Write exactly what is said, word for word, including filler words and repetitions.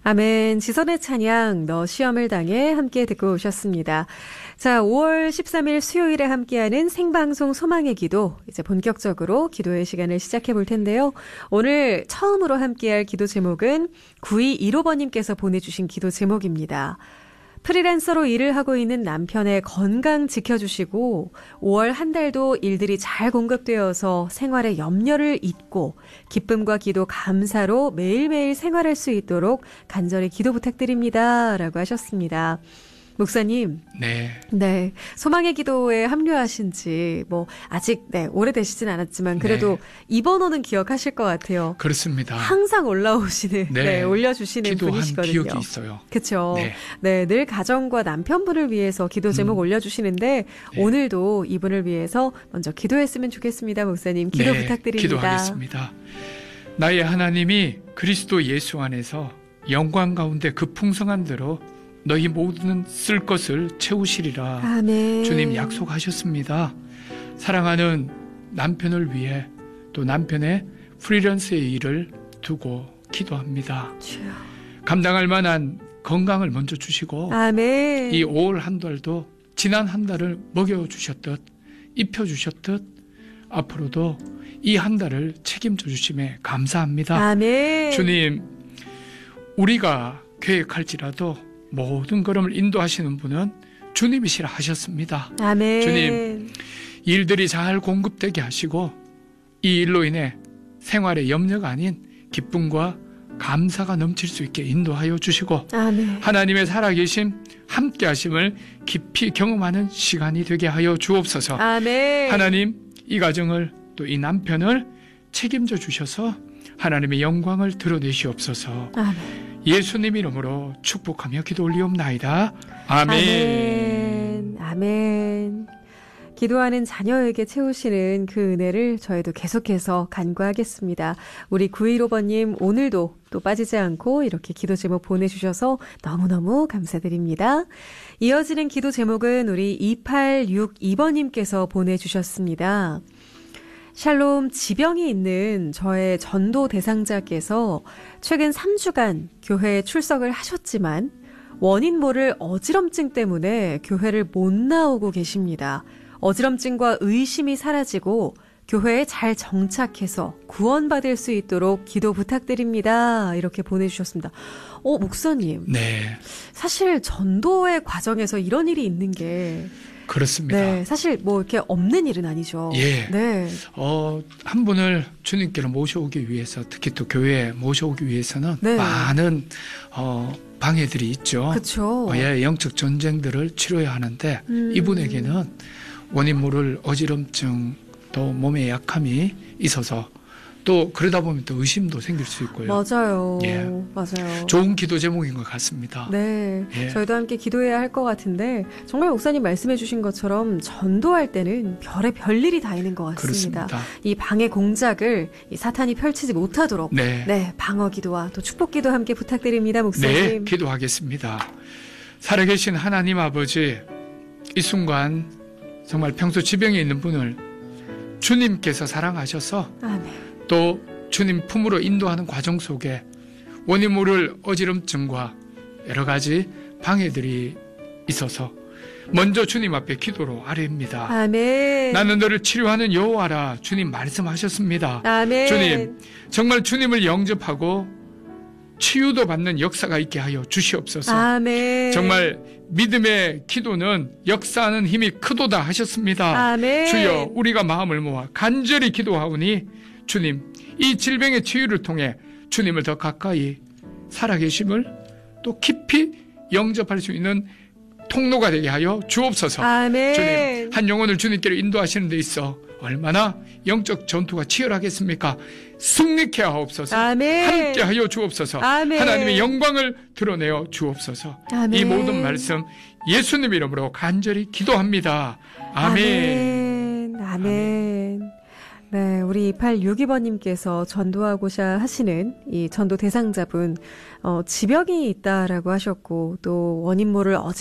아멘. 지선의 찬양 너 시험을 당해 함께 듣고 오셨습니다. 자, 오월 십삼일 수요일에 함께하는 생방송 소망의 기도, 이제 본격적으로 기도의 시간을 시작해 볼 텐데요. 오늘 처음으로 함께할 기도 제목은 구이일오번님께서 보내주신 기도 제목입니다. 프리랜서로 일을 하고 있는 남편의 건강 지켜주시고 오월 한 달도 일들이 잘 공급되어서 생활에 염려를 잊고 기쁨과 기도 감사로 매일매일 생활할 수 있도록 간절히 기도 부탁드립니다. 라고 하셨습니다. 목사님. 네. 네. 소망의 기도에 합류하신 지 뭐 아직 네, 오래되시진 않았지만 그래도 네. 이번호는 기억하실 것 같아요. 그렇습니다. 항상 올라오시는 네, 네 올려주시는 기도한 분이시거든요. 기억이 있어요. 그렇죠. 네. 네, 늘 가정과 남편분을 위해서 기도 제목 음. 올려주시는데 네. 오늘도 이분을 위해서 먼저 기도했으면 좋겠습니다. 목사님. 기도 네, 부탁드립니다. 기도하겠습니다. 나의 하나님이 그리스도 예수 안에서 영광 가운데 그 풍성한 대로 너희 모든 쓸 것을 채우시리라. 아멘. 주님 약속하셨습니다. 사랑하는 남편을 위해 또 남편의 프리랜서의 일을 두고 기도합니다. 주여. 감당할 만한 건강을 먼저 주시고 아멘. 이 오월 한 달도 지난 한 달을 먹여주셨듯 입혀주셨듯 앞으로도 이 한 달을 책임져 주심에 감사합니다. 아멘. 주님, 우리가 계획할지라도 모든 걸음을 인도하시는 분은 주님이시라 하셨습니다. 아멘. 주님, 일들이 잘 공급되게 하시고 이 일로 인해 생활의 염려가 아닌 기쁨과 감사가 넘칠 수 있게 인도하여 주시고 아멘. 하나님의 살아계심, 함께하심을 깊이 경험하는 시간이 되게 하여 주옵소서. 아멘. 하나님, 이 가정을 또 이 남편을 책임져 주셔서 하나님의 영광을 드러내시옵소서. 아멘. 예수님 이름으로 축복하며 기도 올리옵나이다. 아멘. 아멘. 아멘. 기도하는 자녀에게 채우시는 그 은혜를 저희도 계속해서 간구하겠습니다. 우리 구일오번님 오늘도 또 빠지지 않고 이렇게 기도 제목 보내주셔서 너무너무 감사드립니다. 이어지는 기도 제목은 우리 이팔육이번님께서 보내주셨습니다. 샬롬, 지병이 있는 저의 전도 대상자께서 최근 삼 주간 교회에 출석을 하셨지만 원인 모를 어지럼증 때문에 교회를 못 나오고 계십니다. 어지럼증과 의심이 사라지고 교회에 잘 정착해서 구원받을 수 있도록 기도 부탁드립니다. 이렇게 보내주셨습니다. 어, 목사님. 네. 사실 전도의 과정에서 이런 일이 있는 게 그렇습니다. 네, 사실 뭐 이렇게 없는 일은 아니죠. 예. 네. 어, 한 분을 주님께로 모셔오기 위해서, 특히 또 교회에 모셔오기 위해서는 네. 많은 어, 방해들이 있죠. 그렇죠. 어, 예, 영적 전쟁들을 치러야 하는데 음. 이분에게는 원인 모를 어지럼증, 또 몸의 약함이 있어서 또 그러다 보면 또 의심도 생길 수 있고요. 맞아요. 예. 맞아요. 좋은 기도 제목인 것 같습니다. 네. 예. 저희도 함께 기도해야 할 것 같은데 정말 목사님 말씀해 주신 것처럼 전도할 때는 별의 별일이 다 있는 것 같습니다. 그렇습니다. 이 방해 공작을 이 사탄이 펼치지 못하도록 네. 네, 방어 기도와 또 축복 기도 함께 부탁드립니다. 목사님. 네, 기도하겠습니다. 살아계신 하나님 아버지, 이 순간 정말 평소 지병에 있는 분을 주님께서 사랑하셔서 아멘. 또 주님 품으로 인도하는 과정 속에 원인 모를 어지럼증과 여러 가지 방해들이 있어서 먼저 주님 앞에 기도로 아뢰입니다. 아멘. 나는 너를 치료하는 여호와라 주님 말씀하셨습니다. 아멘. 주님, 정말 주님을 영접하고 치유도 받는 역사가 있게 하여 주시옵소서. 아멘. 정말 믿음의 기도는 역사하는 힘이 크도다 하셨습니다. 아멘. 주여, 우리가 마음을 모아 간절히 기도하오니 주님, 이 질병의 치유를 통해 주님을 더 가까이 살아계심을 또 깊이 영접할 수 있는 통로가 되게 하여 주옵소서. 아멘. 주님, 한 영혼을 주님께로 인도하시는 데 있어 얼마나 영적 전투가 치열하겠습니까? 승리케 하옵소서. 아멘. 함께 하여 주옵소서. 아멘. 하나님의 영광을 드러내어 주옵소서. 아멘. 이 모든 말씀 예수님 이름으로 간절히 기도합니다. 아멘. 아멘. 아멘. 네, 우리 이팔육이번님께서 전도하고자 하시는 이 전도 대상자분, 어, 지병이 있다라고 하셨고, 또 원인 모를 어지